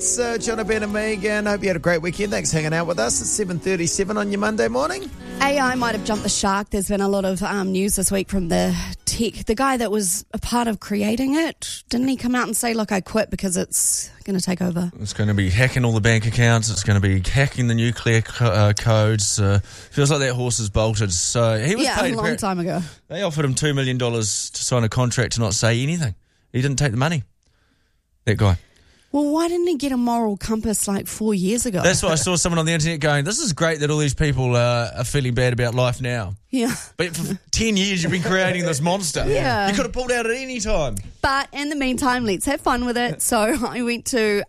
It's John, Ben and Megan. Hope you had a great weekend. Thanks for hanging out with us. It's 7:37 on your Monday morning. AI might have jumped the shark. There's been a lot of news this week from the guy that was a part of creating it. Didn't he come out and say, look, I quit because it's going to take over? It's going to be hacking all the bank accounts. It's going to be hacking the nuclear codes. Feels like that horse is bolted. So he was paid a long time ago. They offered him $2 million to sign a contract to not say anything. He didn't take the money, that guy. Well, why didn't he get a moral compass like 4 years ago? That's why I saw someone on the internet going, this is great that all these people are feeling bad about life now. Yeah. But for 10 years you've been creating this monster. Yeah. You could have pulled out at any time. But in the meantime, let's have fun with it. So I went to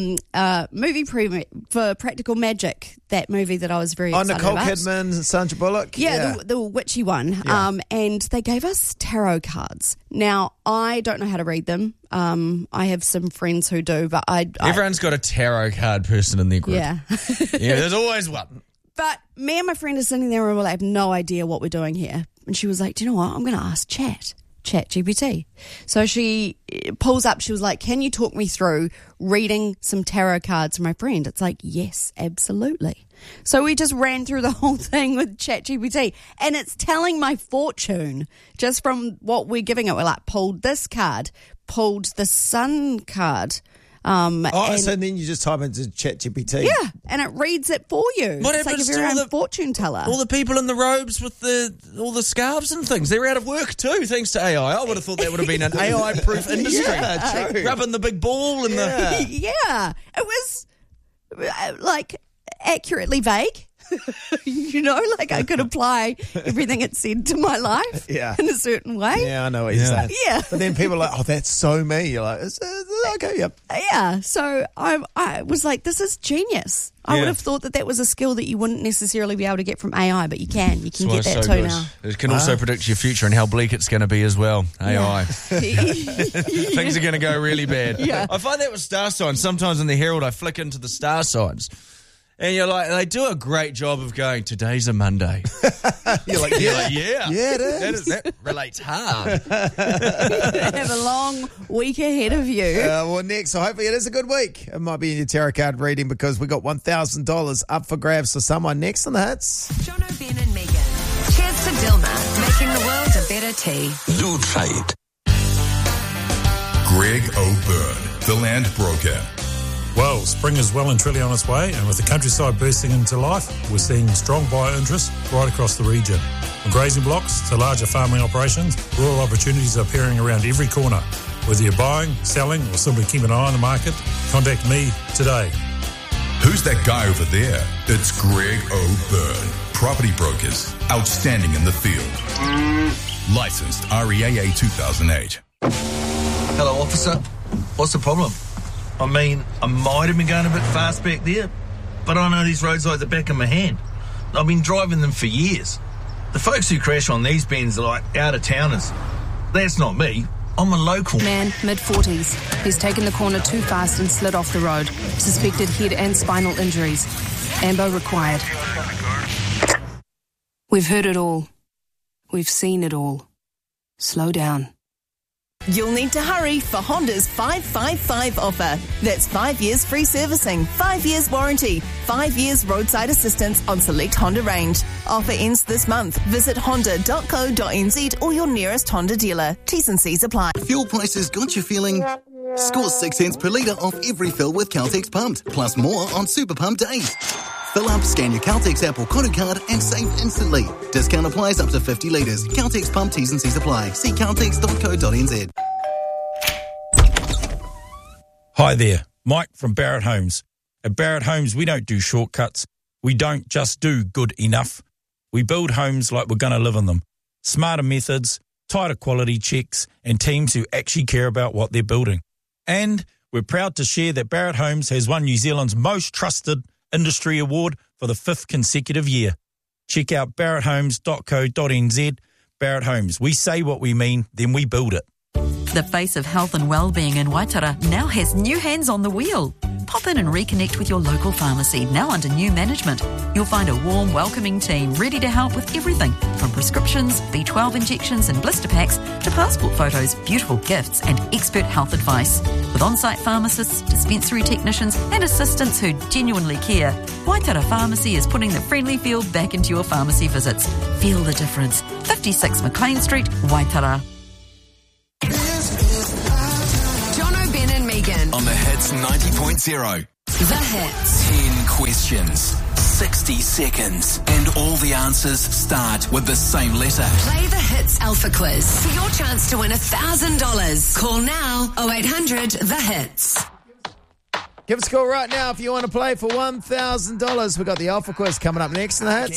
a movie premiere for Practical Magic, that movie that I was very excited Nicole about. Kidman and Sandra Bullock. Yeah, the witchy one. Yeah. And they gave us tarot cards. Now, I don't know how to read them. I have some friends who do, but Everyone's got a tarot card person in their group. Yeah. Yeah, there's always one. But me and my friend are sitting there and we're like, I have no idea what we're doing here. And she was like, do you know what? I'm going to ask ChatGPT. So she pulls up, she was like, can you talk me through reading some tarot cards for my friend? It's like, yes, absolutely. So we just ran through the whole thing with ChatGPT and it's telling my fortune just from what we're giving it. We're like, pulled this card, pulled the sun card. So then you just type into ChatGPT. Yeah, and it reads it for you. What it's like happens a to very all own fortune teller. All the people in the robes with all the scarves and things, they're out of work too, thanks to AI. I would have thought that would have been an AI-proof industry. Yeah, true. Rubbing the big ball and the... Yeah, it was like accurately vague. You know, like I could apply everything it said to my life in a certain way. Yeah, I know what you're saying. Yeah. But then people are like, oh, that's so me. You're like, okay, yep. Yeah, so I was like, this is genius. I would have thought that was a skill that you wouldn't necessarily be able to get from AI, but you can. You can get that too now. It can also predict your future and how bleak it's going to be as well, AI. Things are going to go really bad. Yeah. I find that with star signs. Sometimes in the Herald I flick into the star signs. And you're like, they do a great job of going, today's a Monday. You're like, yeah. Yeah, it is. That relates hard. Have a long week ahead of you. Well, next, so hopefully it is a good week. It might be in your tarot card reading because we got $1,000 up for grabs for someone next on the Hits. John, Ben and Megan. Cheers to Dilma, making the world a better tea. Zoetheid. Greg O'Byrne, the land broker. Well, spring is well and truly on its way, and with the countryside bursting into life, we're seeing strong buyer interest right across the region. From grazing blocks to larger farming operations, rural opportunities are appearing around every corner. Whether you're buying, selling, or simply keep an eye on the market, contact me today. Who's that guy over there? It's Greg O'Byrne. Property brokers, outstanding in the field. Licensed REAA 2008. Hello, officer. What's the problem? I mean, I might have been going a bit fast back there, but I know these roads like the back of my hand. I've been driving them for years. The folks who crash on these bends are like out-of-towners. That's not me. I'm a local. Man, mid-40s. He's taken the corner too fast and slid off the road. Suspected head and spinal injuries. Ambo required. We've heard it all. We've seen it all. Slow down. You'll need to hurry for Honda's 555 offer. That's 5 years free servicing, 5 years warranty, 5 years roadside assistance on select Honda range. Offer ends this month. Visit honda.co.nz or your nearest Honda dealer. T's and C's apply. Fuel prices got you feeling? Score 6 cents per litre off every fill with Caltex Pumped, plus more on Super Pump days. Fill up, scan your Caltex app or Kodu card and save instantly. Discount applies up to 50 litres. Caltex Pump, T's and C's apply. See caltex.co.nz. Hi there, Mike from Barrett Homes. At Barrett Homes, we don't do shortcuts. We don't just do good enough. We build homes like we're going to live in them. Smarter methods, tighter quality checks, and teams who actually care about what they're building. And we're proud to share that Barrett Homes has won New Zealand's most trusted industry award for the 5th consecutive year. Check out barretthomes.co.nz. Barrett Homes, we say what we mean, then we build it. The face of health and wellbeing in Waitara now has new hands on the wheel. Pop in and reconnect with your local pharmacy, now under new management. You'll find a warm, welcoming team ready to help with everything from prescriptions, B12 injections and blister packs to passport photos, beautiful gifts and expert health advice. With on-site pharmacists, dispensary technicians and assistants who genuinely care, Waitara Pharmacy is putting the friendly feel back into your pharmacy visits. Feel the difference. 56 McLean Street, Waitara. Jono, Ben and Megan. On the Hits 90.0. The Hits. 10 questions, 60 seconds, and all the answers start with the same letter. Play the Hits Alpha Quiz for your chance to win $1,000. Call now 0800 The Hits. Give us a call right now if you want to play for $1,000. We've got the Alpha Quiz coming up next in the Hits.